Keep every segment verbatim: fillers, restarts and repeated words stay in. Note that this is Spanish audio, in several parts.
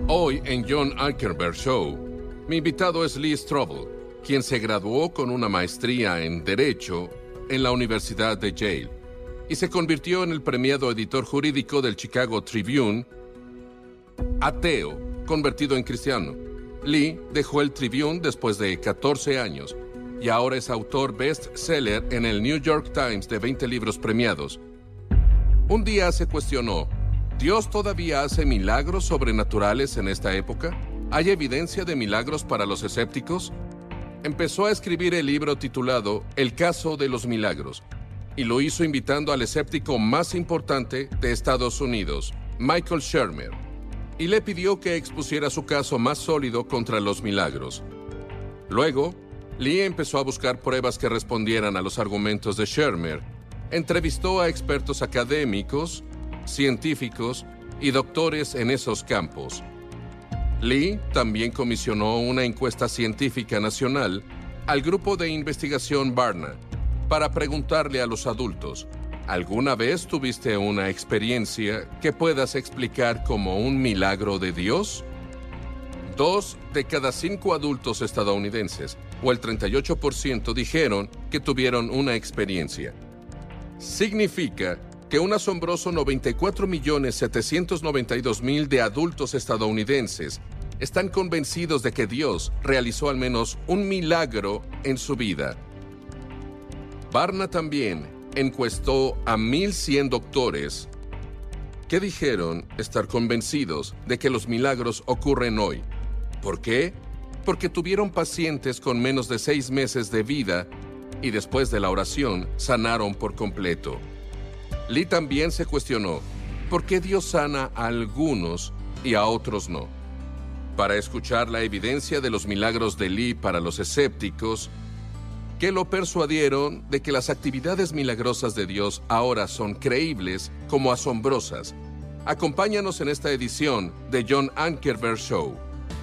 Hoy en John Ankerberg Show, mi invitado es Lee Strobel, quien se graduó con una maestría en Derecho en la Universidad de Yale y se convirtió en el premiado editor jurídico del Chicago Tribune, ateo convertido en cristiano. Lee dejó el Tribune después de catorce años y ahora es autor bestseller en el New York Times de veinte libros premiados. Un día se cuestionó, ¿Dios todavía hace milagros sobrenaturales en esta época? ¿Hay evidencia de milagros para los escépticos? Empezó a escribir el libro titulado El caso de los milagros, y lo hizo invitando al escéptico más importante de Estados Unidos, Michael Shermer, y le pidió que expusiera su caso más sólido contra los milagros. Luego, Lee empezó a buscar pruebas que respondieran a los argumentos de Shermer. Entrevistó a expertos académicos, científicos y doctores en esos campos. Lee también comisionó una encuesta científica nacional al grupo de investigación Barna para preguntarle a los adultos, ¿alguna vez tuviste una experiencia que puedas explicar como un milagro de Dios? Dos de cada cinco adultos estadounidenses, o el treinta y ocho por ciento, dijeron que tuvieron una experiencia. Significa que un asombroso noventa y cuatro millones setecientos noventa y dos mil de adultos estadounidenses están convencidos de que Dios realizó al menos un milagro en su vida. Barna también encuestó a mil cien doctores que dijeron estar convencidos de que los milagros ocurren hoy. ¿Por qué? Porque tuvieron pacientes con menos de seis meses de vida y después de la oración sanaron por completo. Lee también se cuestionó, ¿por qué Dios sana a algunos y a otros no? Para escuchar la evidencia de los milagros de Lee para los escépticos, que lo persuadieron de que las actividades milagrosas de Dios ahora son creíbles como asombrosas. Acompáñanos en esta edición de John Ankerberg Show.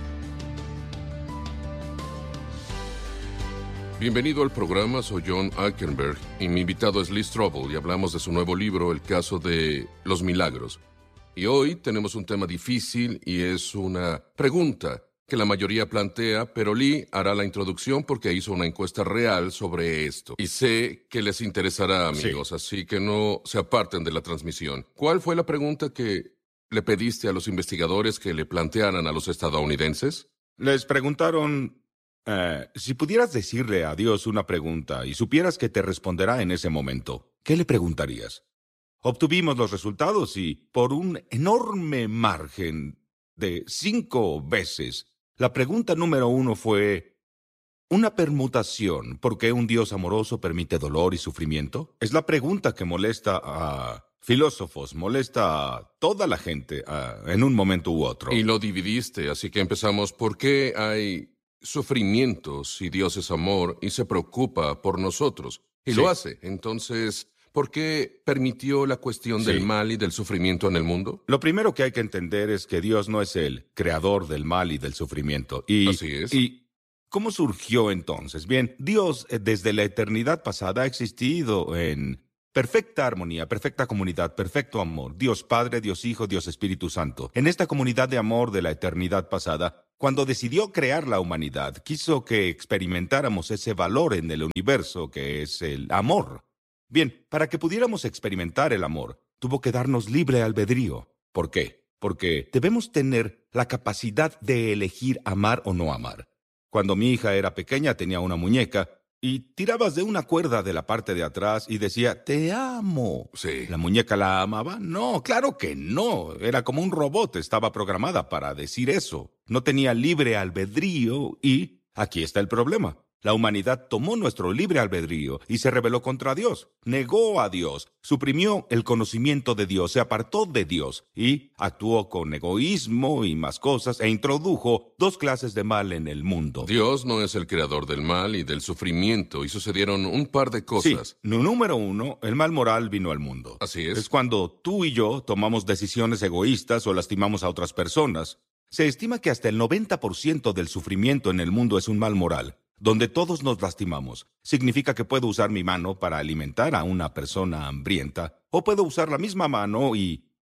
Bienvenido al programa, soy John Ankerberg y mi invitado es Lee Strobel y hablamos de su nuevo libro, El caso de los milagros. Y hoy tenemos un tema difícil y es una pregunta que la mayoría plantea, pero Lee hará la introducción porque hizo una encuesta real sobre esto. Y sé que les interesará, amigos, sí. Así que no se aparten de la transmisión. ¿Cuál fue la pregunta que le pediste a los investigadores que le plantearan a los estadounidenses? Les preguntaron... Uh, si pudieras decirle a Dios una pregunta y supieras que te responderá en ese momento, ¿qué le preguntarías? Obtuvimos los resultados y, por un enorme margen de cinco veces, la pregunta número uno fue, ¿una permutación por qué un Dios amoroso permite dolor y sufrimiento? Es la pregunta que molesta a filósofos, molesta a toda la gente uh, en un momento u otro. Y lo dividiste, así que empezamos, ¿por qué hay sufrimiento si Dios es amor y se preocupa por nosotros? Y sí. Lo hace. Entonces, ¿por qué permitió la cuestión sí. del mal y del sufrimiento en el mundo? Lo primero que hay que entender es que Dios no es el creador del mal y del sufrimiento. Y, Así es. ¿Y cómo surgió entonces? Bien, Dios desde la eternidad pasada ha existido en perfecta armonía, perfecta comunidad, perfecto amor. Dios Padre, Dios Hijo, Dios Espíritu Santo. En esta comunidad de amor de la eternidad pasada, cuando decidió crear la humanidad, quiso que experimentáramos ese valor en el universo que es el amor. Bien, para que pudiéramos experimentar el amor, tuvo que darnos libre albedrío. ¿Por qué? Porque debemos tener la capacidad de elegir amar o no amar. Cuando mi hija era pequeña tenía una muñeca y tirabas de una cuerda de la parte de atrás y decía, te amo. Sí. ¿La muñeca la amaba? No, claro que no. Era como un robot, estaba programada para decir eso. No tenía libre albedrío y aquí está el problema. La humanidad tomó nuestro libre albedrío y se rebeló contra Dios. Negó a Dios, suprimió el conocimiento de Dios, se apartó de Dios y actuó con egoísmo y más cosas e introdujo dos clases de mal en el mundo. Dios no es el creador del mal y del sufrimiento y sucedieron un par de cosas. Sí, número uno, el mal moral vino al mundo. Así es. Es cuando tú y yo tomamos decisiones egoístas o lastimamos a otras personas. Se estima que hasta el noventa por ciento del sufrimiento en el mundo es un mal moral. Donde todos nos lastimamos. Significa que puedo usar mi mano para alimentar a una persona hambrienta, o puedo usar la misma mano y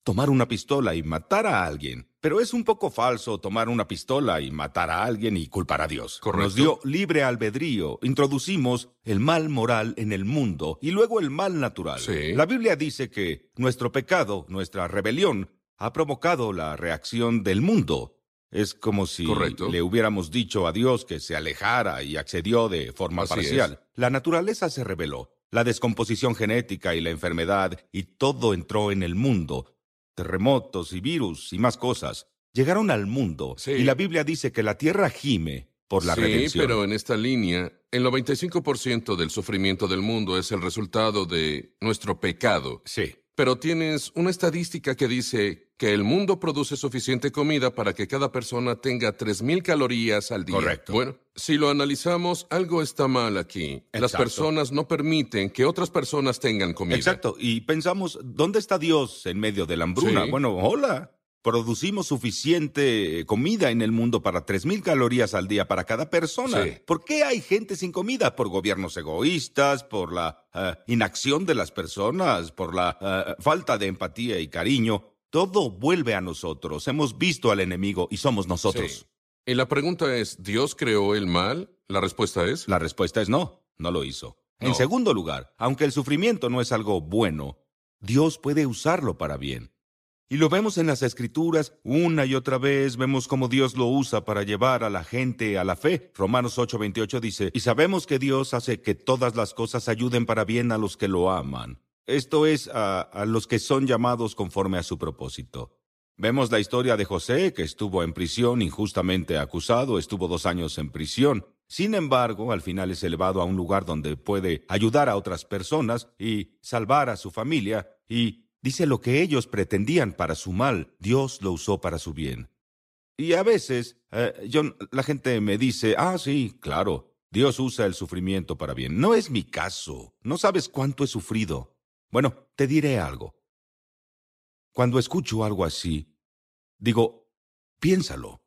tomar una pistola y matar a alguien. Pero es un poco falso tomar una pistola y matar a alguien y culpar a Dios. Correcto. Nos dio libre albedrío, introducimos el mal moral en el mundo y luego el mal natural. Sí. La Biblia dice que nuestro pecado, nuestra rebelión, ha provocado la reacción del mundo. Es como si Correcto. le hubiéramos dicho a Dios que se alejara y accedió de forma Así parcial. es. La naturaleza se rebeló, la descomposición genética y la enfermedad, y todo entró en el mundo. Terremotos y virus y más cosas llegaron al mundo, Sí. y la Biblia dice que la tierra gime por la sí, redención. pero en esta línea, el noventa y cinco por ciento del sufrimiento del mundo es el resultado de nuestro pecado. Sí. Pero tienes una estadística que dice que el mundo produce suficiente comida para que cada persona tenga tres mil calorías al día. Correcto. Bueno, si lo analizamos, algo está mal aquí. Las Exacto. personas no permiten que otras personas tengan comida. Exacto, y pensamos, ¿dónde está Dios en medio de la hambruna? Sí. Bueno, hola, producimos suficiente comida en el mundo para tres mil calorías al día para cada persona. Sí. ¿Por qué hay gente sin comida? Por gobiernos egoístas, por la uh, inacción de las personas, por la uh, falta de empatía y cariño. Todo vuelve a nosotros. Hemos visto al enemigo y somos nosotros. Sí. Y la pregunta es, ¿Dios creó el mal? La respuesta es... La respuesta es no, no lo hizo. No. En segundo lugar, aunque el sufrimiento no es algo bueno, Dios puede usarlo para bien. Y lo vemos en las Escrituras una y otra vez, vemos cómo Dios lo usa para llevar a la gente a la fe. Romanos ocho veintiocho dice, y sabemos que Dios hace que todas las cosas ayuden para bien a los que lo aman. Esto es, a, a los que son llamados conforme a su propósito. Vemos la historia de José, que estuvo en prisión injustamente acusado, estuvo dos años en prisión. Sin embargo, al final es elevado a un lugar donde puede ayudar a otras personas y salvar a su familia, y dice lo que ellos pretendían para su mal, Dios lo usó para su bien. Y a veces, eh, yo, la gente me dice, ah, sí, claro, Dios usa el sufrimiento para bien. No es mi caso, no sabes cuánto he sufrido. Bueno, te diré algo. Cuando escucho algo así, digo, piénsalo.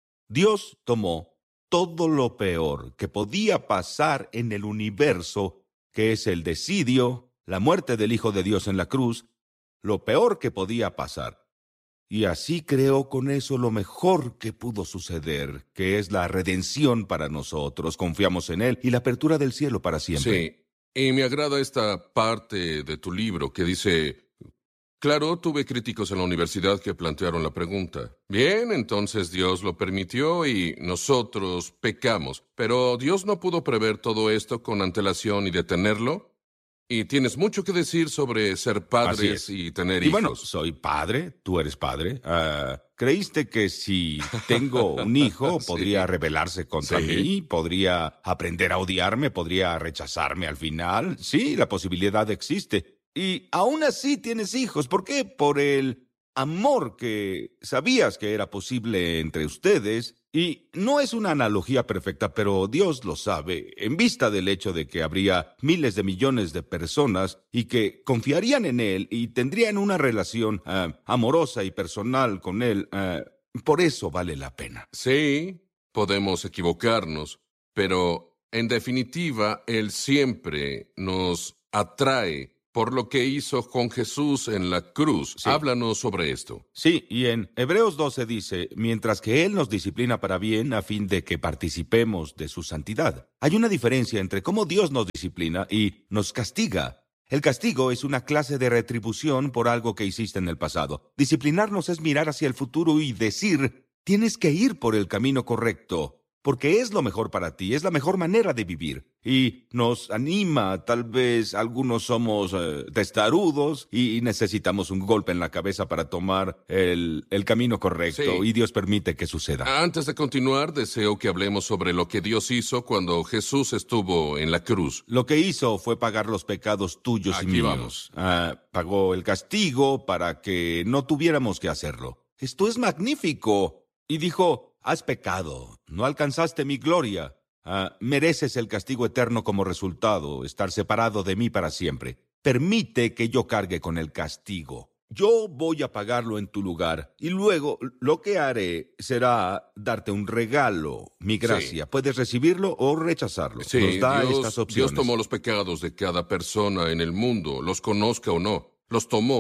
Dios tomó todo lo peor que podía pasar en el universo, que es el desidio, la muerte del Hijo de Dios en la cruz, lo peor que podía pasar. Y así creó con eso lo mejor que pudo suceder, que es la redención para nosotros. Confiamos en Él y la apertura del cielo para siempre. Sí, y me agrada esta parte de tu libro que dice... Claro, tuve críticos en la universidad que plantearon la pregunta. Bien, entonces Dios lo permitió y nosotros pecamos. Pero Dios no pudo prever todo esto con antelación y detenerlo. Y tienes mucho que decir sobre ser padres y tener y hijos. Bueno, soy padre, tú eres padre. Uh, ¿Creíste que si tengo un hijo sí. podría rebelarse contra sí. mí? ¿Podría aprender a odiarme? ¿Podría rechazarme al final? Sí, la posibilidad existe. Y aún así tienes hijos. ¿Por qué? Por el amor que sabías que era posible entre ustedes. Y no es una analogía perfecta, pero Dios lo sabe, en vista del hecho de que habría miles de millones de personas y que confiarían en Él y tendrían una relación uh, amorosa y personal con Él. Uh, por eso vale la pena. Sí, podemos equivocarnos, pero en definitiva, Él siempre nos atrae por lo que hizo con Jesús en la cruz. Sí. Háblanos sobre esto. Sí, y en Hebreos doce dice, mientras que Él nos disciplina para bien a fin de que participemos de su santidad. Hay una diferencia entre cómo Dios nos disciplina y nos castiga. El castigo es una clase de retribución por algo que hiciste en el pasado. Disciplinarnos es mirar hacia el futuro y decir, tienes que ir por el camino correcto. Porque es lo mejor para ti, es la mejor manera de vivir. Y nos anima, tal vez algunos somos eh, testarudos y necesitamos un golpe en la cabeza para tomar el, el camino correcto. Sí. Y Dios permite que suceda. Antes de continuar, deseo que hablemos sobre lo que Dios hizo cuando Jesús estuvo en la cruz. Lo que hizo fue pagar los pecados tuyos Aquí y míos. vamos. Ah, pagó el castigo para que no tuviéramos que hacerlo. Esto es magnífico. Y dijo, has pecado, no alcanzaste mi gloria. Uh, mereces el castigo eterno como resultado, estar separado de mí para siempre. Permite que yo cargue con el castigo. Yo voy a pagarlo en tu lugar. Y luego lo que haré será darte un regalo, mi gracia. Sí. Puedes recibirlo o rechazarlo. Sí, Nos da Dios, estas opciones. Dios tomó los pecados de cada persona en el mundo, los conozca o no. Los tomó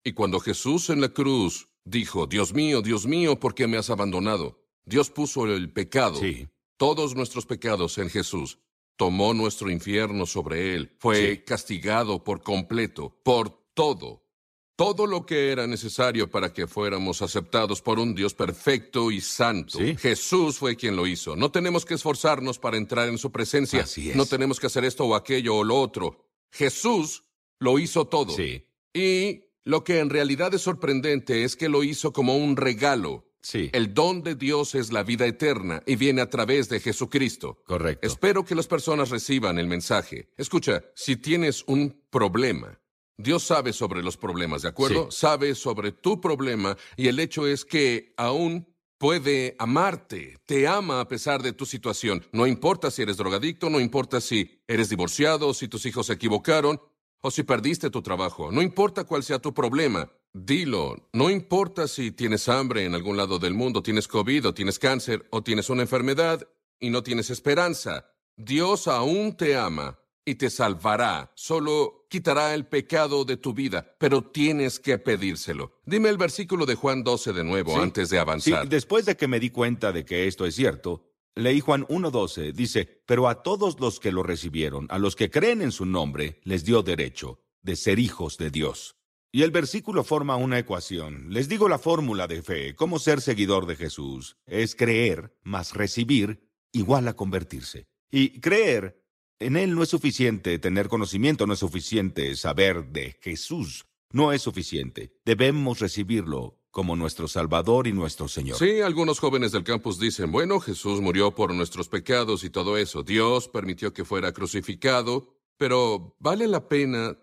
Y cuando Jesús en la cruz dijo, Dios mío, Dios mío, ¿por qué me has abandonado? Dios puso el pecado, Sí. todos nuestros pecados en Jesús. Tomó nuestro infierno sobre él. Fue Sí. castigado por completo, por todo. Todo lo que era necesario para que fuéramos aceptados por un Dios perfecto y santo. Sí. Jesús fue quien lo hizo. No tenemos que esforzarnos para entrar en su presencia. Así es. No tenemos que hacer esto o aquello o lo otro. Jesús lo hizo todo. Sí. Y lo que en realidad es sorprendente es que lo hizo como un regalo. Sí. El don de Dios es la vida eterna y viene a través de Jesucristo. Correcto. Espero que las personas reciban el mensaje. Escucha, si tienes un problema, Dios sabe sobre los problemas, ¿de acuerdo? Sí. Sabe sobre tu problema y el hecho es que aún puede amarte. Te ama a pesar de tu situación. No importa si eres drogadicto, no importa si eres divorciado, si tus hijos se equivocaron o si perdiste tu trabajo. No importa cuál sea tu problema. Dilo. No importa si tienes hambre en algún lado del mundo, tienes COVID o tienes cáncer o tienes una enfermedad y no tienes esperanza. Dios aún te ama y te salvará. Solo quitará el pecado de tu vida, pero tienes que pedírselo. Dime el versículo de Juan doce de nuevo Sí. antes de Sí, avanzar. después de que me di cuenta de que esto es cierto, leí Juan uno doce, dice, pero a todos los que lo recibieron, a los que creen en su nombre, les dio derecho de ser hijos de Dios. Y el versículo forma una ecuación. Les digo la fórmula de fe, cómo ser seguidor de Jesús. Es creer más recibir igual a convertirse. Y creer en Él no es suficiente, tener conocimiento no es suficiente, saber de Jesús no es suficiente. Debemos recibirlo como nuestro Salvador y nuestro Señor. Sí, algunos jóvenes del campus dicen, bueno, Jesús murió por nuestros pecados y todo eso. Dios permitió que fuera crucificado, pero ¿vale la pena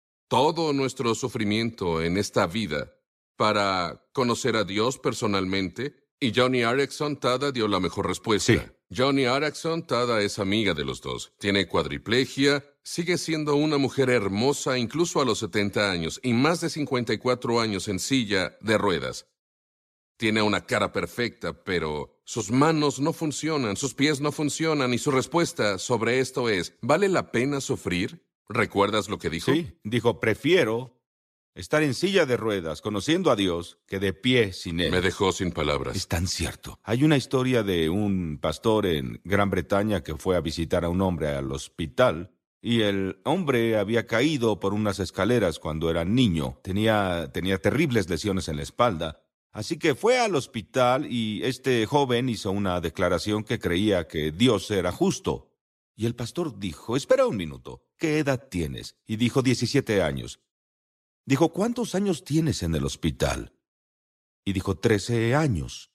todo nuestro sufrimiento en esta vida para conocer a Dios personalmente? Y Johnny Erickson Tada dio la mejor respuesta. Sí. Johnny Erickson Tada es amiga de los dos. Tiene cuadriplegia, sigue siendo una mujer hermosa incluso a los setenta años y más de cincuenta y cuatro años en silla de ruedas. Tiene una cara perfecta, pero sus manos no funcionan, sus pies no funcionan y su respuesta sobre esto es, ¿vale la pena sufrir? ¿Recuerdas lo que dijo? Sí, dijo, prefiero estar en silla de ruedas conociendo a Dios que de pie sin Él. Me dejó sin palabras. Es tan cierto. Hay una historia de un pastor en Gran Bretaña que fue a visitar a un hombre al hospital y el hombre había caído por unas escaleras cuando era niño. Tenía, tenía terribles lesiones en la espalda. Así que fue al hospital y este joven hizo una declaración que creía que Dios era justo. Y el pastor dijo, espera un minuto, ¿qué edad tienes? Y dijo, diecisiete años. Dijo, ¿cuántos años tienes en el hospital? Y dijo, trece años.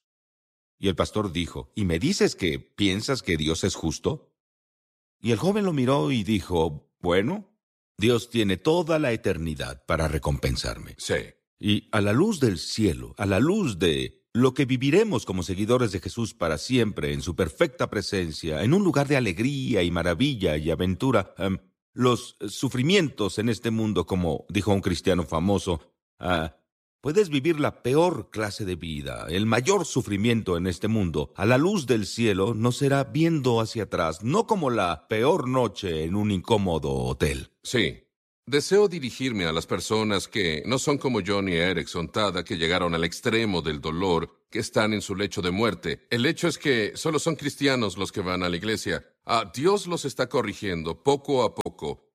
Y el pastor dijo, ¿y me dices que piensas que Dios es justo? Y el joven lo miró y dijo, bueno, Dios tiene toda la eternidad para recompensarme. Sí. Y a la luz del cielo, a la luz de lo que viviremos como seguidores de Jesús para siempre en su perfecta presencia, en un lugar de alegría y maravilla y aventura, um, los sufrimientos en este mundo, como dijo un cristiano famoso, uh, puedes vivir la peor clase de vida, el mayor sufrimiento en este mundo. A la luz del cielo no será viendo hacia atrás, no como la peor noche en un incómodo hotel. Sí. Deseo dirigirme a las personas que no son como Johnny Erickson Tada, que llegaron al extremo del dolor, que están en su lecho de muerte. El hecho es que solo son cristianos los que van a la iglesia. Ah, Dios los está corrigiendo poco a poco.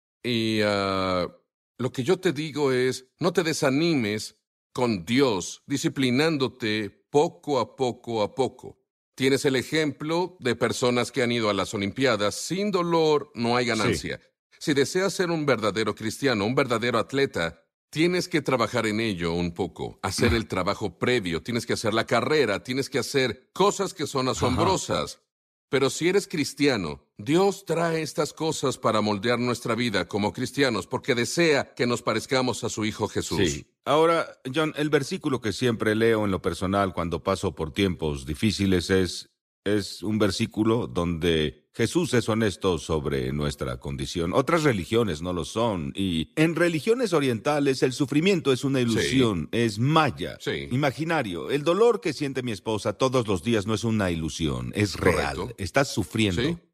Y ah, lo que yo te digo es, no te desanimes con Dios, disciplinándote poco a poco a poco. Tienes el ejemplo de personas que han ido a las Olimpiadas. Sin dolor no hay ganancia. Sí. Si deseas ser un verdadero cristiano, un verdadero atleta, tienes que trabajar en ello un poco, hacer el trabajo previo, tienes que hacer la carrera, tienes que hacer cosas que son asombrosas. Pero si eres cristiano, Dios trae estas cosas para moldear nuestra vida como cristianos, porque desea que nos parezcamos a su Hijo Jesús. Sí. Ahora, John, el versículo que siempre leo en lo personal cuando paso por tiempos difíciles es, es un versículo donde Jesús es honesto sobre nuestra condición. Otras religiones no lo son. Y en religiones orientales el sufrimiento es una ilusión, sí. Es maya, sí. Imaginario. El dolor que siente mi esposa todos los días no es una ilusión, es real. Correcto. Estás sufriendo. Sí.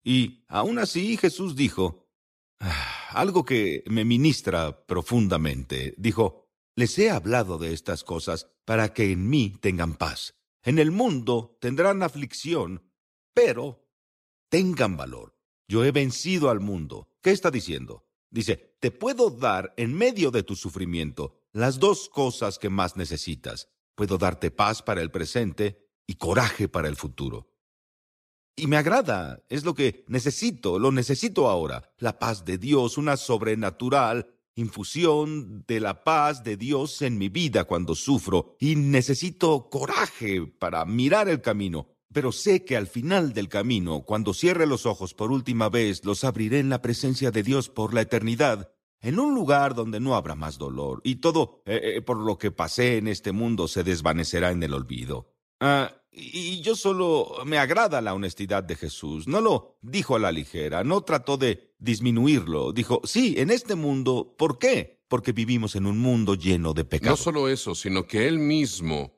Y aún así Jesús dijo ah, algo que me ministra profundamente. Dijo, Les he hablado de estas cosas para que en mí tengan paz. En el mundo tendrán aflicción, pero tengan valor. Yo he vencido al mundo. ¿Qué está diciendo? Dice, te puedo dar en medio de tu sufrimiento las dos cosas que más necesitas. Puedo darte paz para el presente y coraje para el futuro. Y me agrada, es lo que necesito, lo necesito ahora. La paz de Dios, una sobrenatural infusión de la paz de Dios en mi vida cuando sufro. Y necesito coraje para mirar el camino. Pero sé que al final del camino, cuando cierre los ojos por última vez, los abriré en la presencia de Dios por la eternidad, en un lugar donde no habrá más dolor, y todo eh, eh, por lo que pasé en este mundo se desvanecerá en el olvido. Ah, y yo solo me agrada la honestidad de Jesús. No lo dijo a la ligera, no trató de disminuirlo. Dijo, sí, en este mundo, ¿por qué? Porque vivimos en un mundo lleno de pecado. No solo eso, sino que él mismo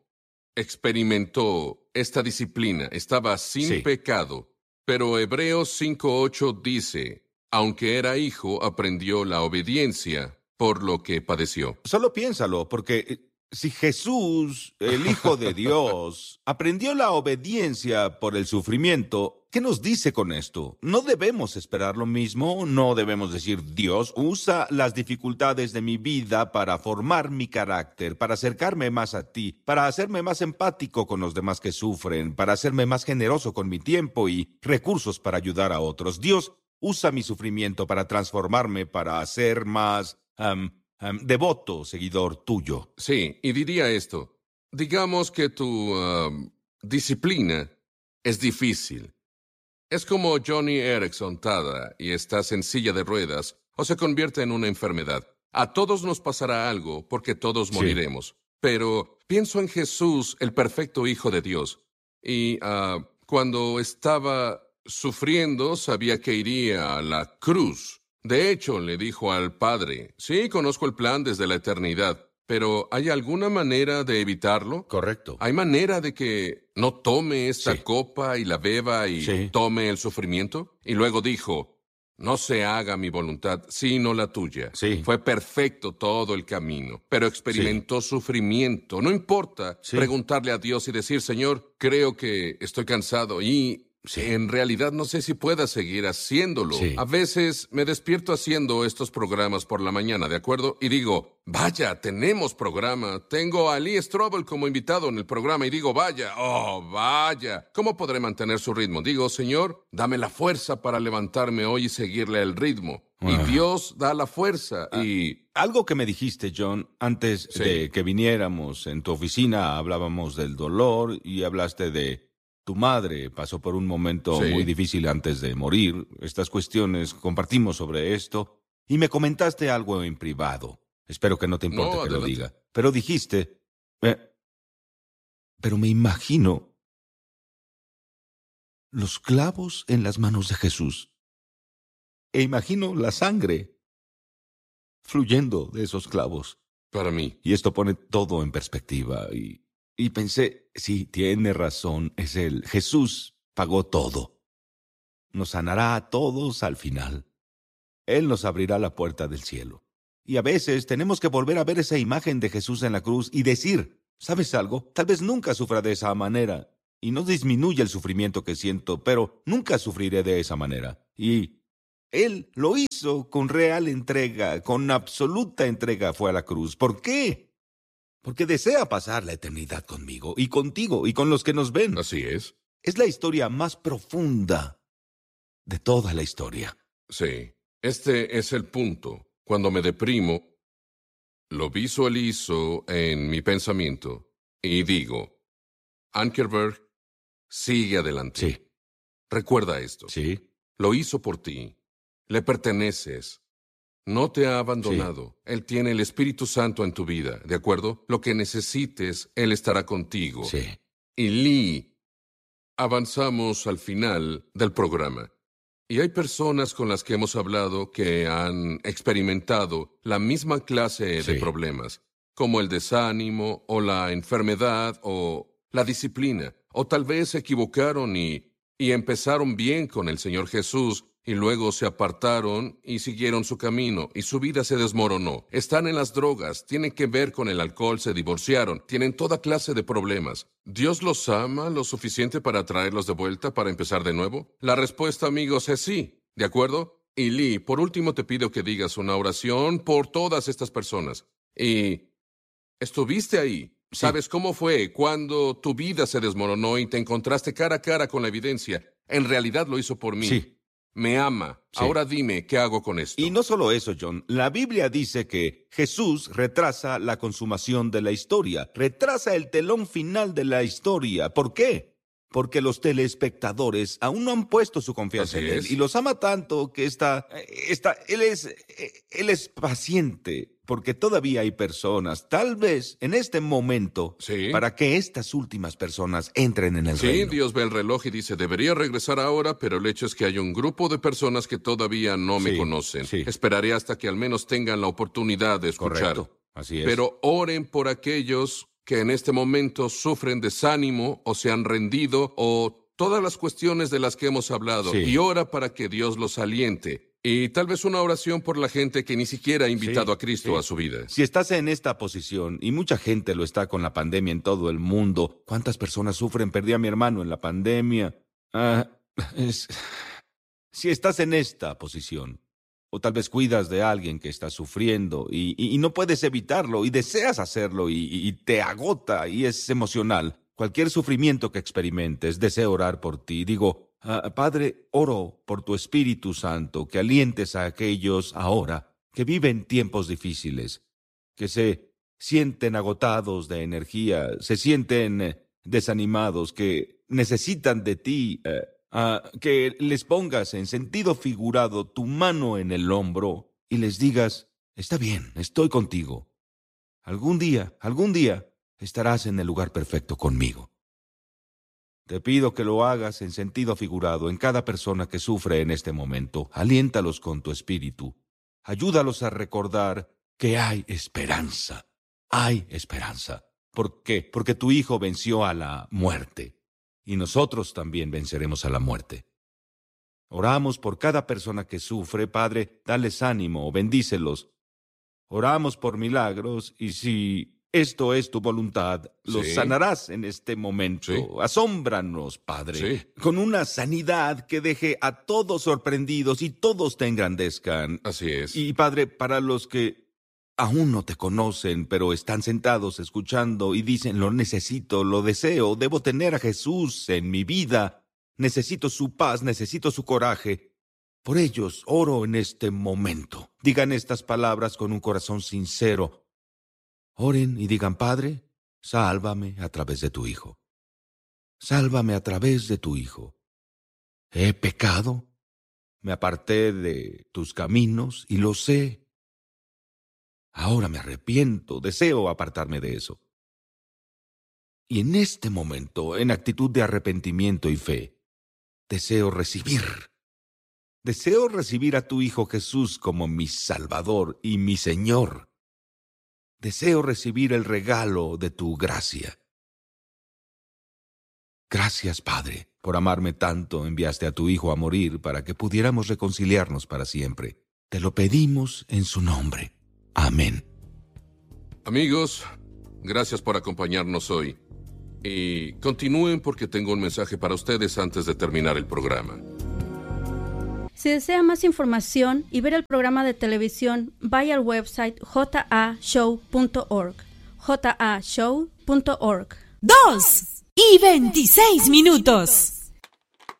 experimentó esta disciplina, estaba sin Sí. pecado. Pero Hebreos cinco ocho dice, aunque era hijo, aprendió la obediencia por lo que padeció. Solo piénsalo, porque eh, si Jesús, el Hijo de Dios, aprendió la obediencia por el sufrimiento, ¿qué nos dice con esto? ¿No debemos esperar lo mismo? ¿No debemos decir, Dios usa las dificultades de mi vida para formar mi carácter, para acercarme más a ti, para hacerme más empático con los demás que sufren, para hacerme más generoso con mi tiempo y recursos para ayudar a otros? Dios usa mi sufrimiento para transformarme, para hacer más um, um, devoto seguidor tuyo. Sí, y diría esto, digamos que tu um, disciplina es difícil. Es como Johnny Erickson Tada y estás en silla de ruedas o se convierte en una enfermedad. A todos nos pasará algo porque todos Sí. moriremos. Pero pienso en Jesús, el perfecto Hijo de Dios. Y uh, cuando estaba sufriendo sabía que iría a la cruz. De hecho, le dijo al Padre, sí, conozco el plan desde la eternidad, pero ¿hay alguna manera de evitarlo? Correcto. ¿Hay manera de que no tome esta Sí. copa y la beba y Sí. tome el sufrimiento? Y luego dijo, no se haga mi voluntad, sino la tuya. Sí. Fue perfecto todo el camino, pero experimentó sufrimiento. No importa Sí. preguntarle a Dios y decir, Señor, creo que estoy cansado y Sí. en realidad no sé si pueda seguir haciéndolo. Sí. A veces me despierto haciendo estos programas por la mañana, ¿de acuerdo? Y digo, vaya, tenemos programa. Tengo a Lee Strobel como invitado en el programa y digo, vaya, oh, vaya. ¿Cómo podré mantener su ritmo? Digo, Señor, dame la fuerza para levantarme hoy y seguirle el ritmo. Y Ah. Dios da la fuerza y... Algo que me dijiste, John, antes Sí. de que viniéramos en tu oficina, hablábamos del dolor y hablaste de tu madre pasó por un momento Sí. muy difícil antes de morir. Estas cuestiones compartimos sobre esto y me comentaste algo en privado. Espero que no te importe No, que lo adelante. diga. Pero dijiste, eh, pero me imagino los clavos en las manos de Jesús e imagino la sangre fluyendo de esos clavos. Para mí, Y esto pone todo en perspectiva. Y, y pensé, sí, tiene razón, es Él. Jesús pagó todo. Nos sanará a todos al final. Él nos abrirá la puerta del cielo. Y a veces tenemos que volver a ver esa imagen de Jesús en la cruz y decir, ¿sabes algo? Tal vez nunca sufra de esa manera. Y no disminuye el sufrimiento que siento, pero nunca sufriré de esa manera. Y Él lo hizo con real entrega, con absoluta entrega fue a la cruz. ¿Por qué? Porque desea pasar la eternidad conmigo y contigo y con los que nos ven. así es. Es la historia más profunda de toda la historia. Sí, este es el punto. Cuando me deprimo, lo visualizo en mi pensamiento y digo, Ankerberg, sigue adelante. Sí, Recuerda esto. sí, Lo hizo por ti. Le perteneces. No te ha abandonado. Él tiene el Espíritu Santo en tu vida, ¿de acuerdo? Lo que necesites, Él estará contigo. sí. Y Lee, avanzamos al final del programa. Y hay personas con las que hemos hablado que han experimentado la misma clase de Sí. problemas, como el desánimo o la enfermedad o la disciplina, o tal vez se equivocaron y, y empezaron bien con el Señor Jesús y luego se apartaron y siguieron su camino, y su vida se desmoronó. Están en las drogas, tienen que ver con el alcohol, se divorciaron, tienen toda clase de problemas. ¿Dios los ama lo suficiente para traerlos de vuelta, para empezar de nuevo? La respuesta, amigos, es sí. ¿De acuerdo? Y Lee, por último te pido que digas una oración por todas estas personas. Y estuviste ahí. Sí. ¿Sabes cómo fue cuando tu vida se desmoronó y te encontraste cara a cara con la evidencia? En realidad lo hizo por mí. Sí. Me ama. Sí. Ahora dime, ¿qué hago con esto? Y no solo eso, John. La Biblia dice que Jesús retrasa la consumación de la historia, retrasa el telón final de la historia. ¿Por qué? Porque los telespectadores aún no han puesto su confianza Así en él. es. Y los ama tanto que está, está, él es, él es paciente. Porque todavía hay personas, tal vez en este momento, Sí. para que estas últimas personas entren en el Sí, reino. Dios ve el reloj y dice, debería regresar ahora, pero el hecho es que hay un grupo de personas que todavía no me Sí, conocen. sí. Esperaré hasta que al menos tengan la oportunidad de escuchar. Correcto, así es. Pero oren por aquellos que en este momento sufren desánimo o se han rendido o todas las cuestiones de las que hemos hablado. Sí. Y ora para que Dios los aliente. Y tal vez una oración por la gente que ni siquiera ha invitado Sí, a Cristo sí. a su vida. Si estás en esta posición, y mucha gente lo está con la pandemia en todo el mundo, ¿cuántas personas sufren? Perdí a mi hermano en la pandemia. Ah, es- Si estás en esta posición, o tal vez cuidas de alguien que está sufriendo y, y- y no puedes evitarlo y deseas hacerlo y, y- y te agota y es emocional, cualquier sufrimiento que experimentes, deseo orar por ti. Digo, ah, Padre, oro por tu Espíritu Santo, que alientes a aquellos ahora que viven tiempos difíciles, que se sienten agotados de energía, se sienten eh, desanimados, que necesitan de ti, eh, ah, que les pongas en sentido figurado tu mano en el hombro y les digas, está bien, estoy contigo. Algún día, algún día estarás en el lugar perfecto conmigo. Te pido que lo hagas en sentido figurado en cada persona que sufre en este momento. Aliéntalos con tu espíritu. Ayúdalos a recordar que hay esperanza. Hay esperanza. ¿Por qué? Porque tu Hijo venció a la muerte. Y nosotros también venceremos a la muerte. Oramos por cada persona que sufre. Padre, dales ánimo, bendícelos. Oramos por milagros y si esto es tu voluntad, los Sí. sanarás en este momento. Sí. Asómbranos, Padre, Sí. con una sanidad que deje a todos sorprendidos y todos te engrandezcan. Así es. Y Padre, para los que aún no te conocen, pero están sentados escuchando y dicen, lo necesito, lo deseo, debo tener a Jesús en mi vida, necesito su paz, necesito su coraje. Por ellos oro en este momento. Digan estas palabras con un corazón sincero. Oren y digan, Padre, sálvame a través de tu Hijo. Sálvame a través de tu Hijo. He pecado, me aparté de tus caminos y lo sé. Ahora me arrepiento, deseo apartarme de eso. Y en este momento, en actitud de arrepentimiento y fe, deseo recibir. Deseo recibir a tu Hijo Jesús como mi Salvador y mi Señor. Deseo recibir el regalo de tu gracia. Gracias, Padre, por amarme tanto. Enviaste a tu Hijo a morir para que pudiéramos reconciliarnos para siempre. Te lo pedimos en su nombre. Amén. Amigos, gracias por acompañarnos hoy. Y continúen porque tengo un mensaje para ustedes antes de terminar el programa. Si desea más información y ver el programa de televisión, vaya al website j a show punto org. j a show punto org. Dos y veintiséis minutos.